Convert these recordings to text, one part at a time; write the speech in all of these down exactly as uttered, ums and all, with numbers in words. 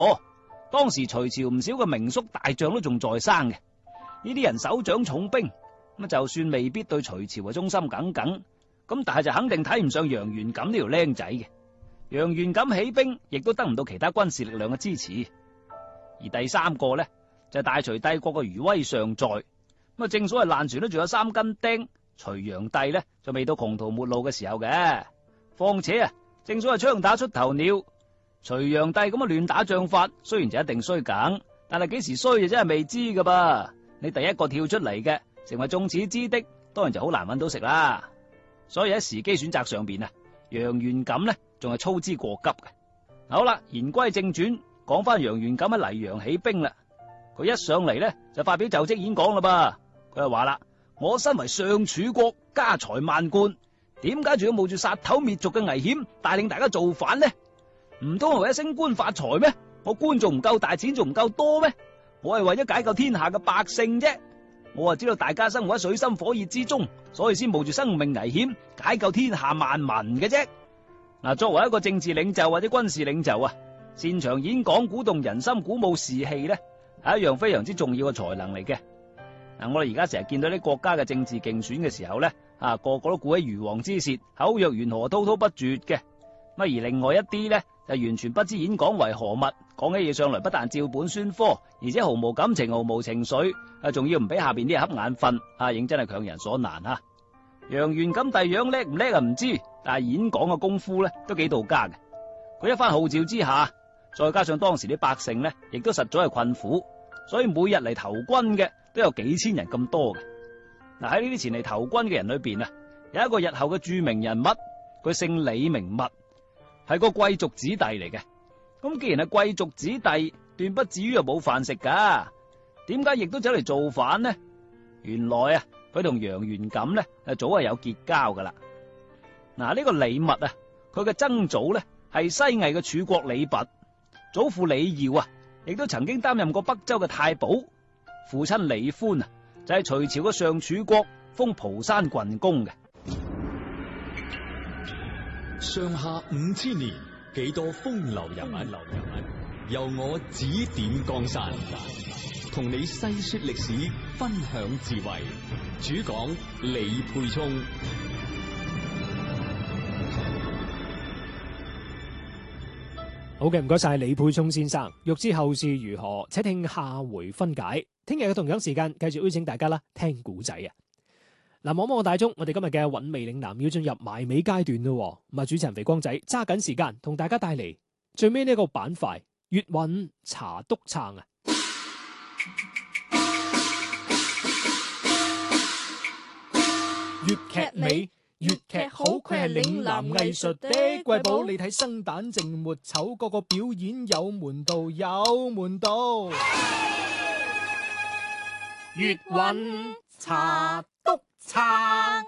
哦，當時隋朝唔少嘅名宿大將都仲在生嘅，呢啲人手掌重兵，咁就算未必對隋朝係忠心耿耿，咁但係就肯定睇唔上楊元錦呢條僆仔嘅。楊元錦起兵亦都得唔到其他軍事力量嘅支持。而第三個呢，就係大隋帝國嘅餘威尚在，咁啊正所謂爛船都仲有三根釘，隋煬帝呢，就未到窮途末路嘅時候嘅。況且啊，正所謂槍打出頭鳥，隋煬帝咁嘅亂打仗法，雖然就一定衰梗，但係幾時衰就真係未知噶噃。你第一個跳出嚟嘅，成為眾矢之的，當然就好難揾到食啦。所以喺時機選擇上邊啊，楊元錦呢，仲係操之過急嘅。好啦，言歸正傳，講翻楊元錦喺黎陽起兵啦。佢一上嚟呢，就發表就職演講啦噃。佢就話啦：我身為尚處國，家財萬貫，點解仲要冒住殺頭滅族嘅危險，帶領大家造反呢？唔通係為咗升官發財咩？我官仲唔夠大，錢仲唔夠多咩？我係為咗解救天下嘅百姓啫。我啊知道大家生活喺水深火熱之中，所以先冒住生命危險解救天下萬民嘅啫。嗱，作為一個政治領袖或者軍事領袖啊，擅長演講、鼓動人心、鼓舞士氣咧，係一樣非常之重要嘅才能嚟嘅。嗱，我哋而家成日見到啲國家嘅政治競選嘅時候咧，啊個個都鼓起如簧之舌，口若懸河，滔滔不絕嘅。咁而另外一啲咧，就完全不知演講為何物，講起嘢上嚟不但照本宣科，而且毫無感情、毫無情緒，啊仲要唔俾下邊啲人瞌眼瞓，啊認真係強人所難啊！楊元錦第樣叻唔叻啊唔知，但係演講嘅功夫咧都幾到家嘅。佢一番號召之下，再加上當時啲百姓咧，亦都實在係困苦，所以每日嚟投軍嘅都有幾千人咁多嘅。嗱，喺呢啲前嚟投軍嘅人裏邊啊，有一個日後嘅著名人物，佢姓李名密，係個貴族子弟嚟嘅。咁既然係貴族子弟，斷不至於又冇飯食噶，點解亦都走嚟造反呢？原來啊，佢同楊元錦咧，早係有結交噶啦。嗱，呢個李密啊，佢嘅曾祖咧係西魏嘅柱國李拔，祖父李耀啊，亦都曾經擔任過北周嘅太保。父親李寬啊，就係隋朝嘅上柱國，封蒲山郡公嘅。 上下五千年，幾多風流人物，流人物由我指點江山，同你細說歷史，分享智慧。主講李沛聰。 好嘅，唔該晒李沛聰先生。欲知後事如何，且聽下回分解。聽日嘅同樣時間，繼續邀請大家啦，聽古仔啊！嗱，望望大鐘，我哋今日嘅韻味嶺南要進入埋尾階段咯。咁啊，主持人肥光仔揸緊時間，同大家帶嚟最尾呢一個板塊粵韻茶篤撐啊！粵劇美，粵劇好，佢係嶺南藝術的瑰寶。你睇生旦淨末丑，個個表演有門道，有門道。粵韻茶篤撐，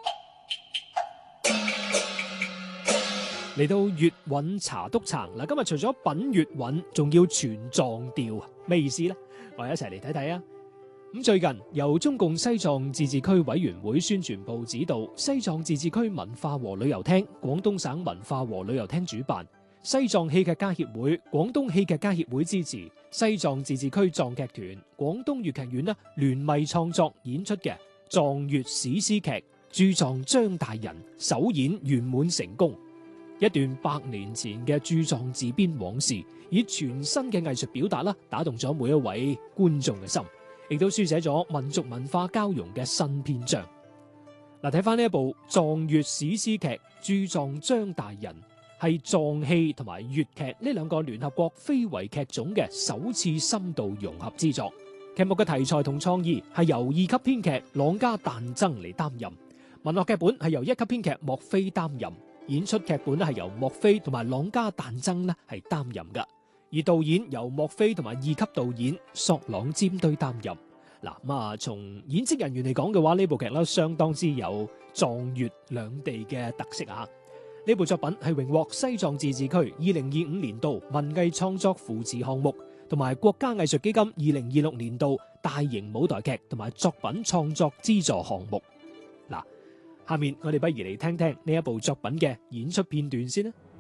嚟到粵韻茶篤撐嗱，今日除咗品粵韻，仲要全壯調啊！咩意思呢？我哋一齊嚟睇睇啊！咁最近由中共西藏自治區委員會宣傳部指導，西藏自治區文化和旅遊廳、廣東省文化和旅遊廳主辦，西藏戲劇家協會、廣東戲劇家協會支持，西藏自治區藏劇團、廣東粵劇院呢聯袂創作演出嘅藏粵史詩劇駐藏張大人首演圓滿成功。一段百年前嘅駐藏自編往事，以全新嘅藝術表達啦，打動咗每一位觀眾嘅心，亦都書寫咗民族文化交融嘅新篇章。嗱，睇翻呢一部藏粵史詩劇駐藏張大人，係藏戲同埋粵劇呢兩個聯合國非遺劇種嘅首次深度融合之作。劇目嘅題材同創意係由二級編劇郎家誕增嚟擔任，文學劇本係由一級編劇莫非擔任，演出劇本咧係由莫非同埋郎家誕增咧係擔任噶，而導演由莫非同埋二級導演索朗尖堆擔任。嗱，咁啊，從演職人員嚟講嘅話，呢部劇咧相當之有藏粵兩地嘅特色啊！呢部作品係榮獲西藏自治區二零二五年度文藝創作扶持項目，同埋國家藝術基金二零二六年度大型舞台劇同埋作品創作資助項目。嗱，下面我哋不如嚟聽聽呢一部作品嘅演出片段先啦。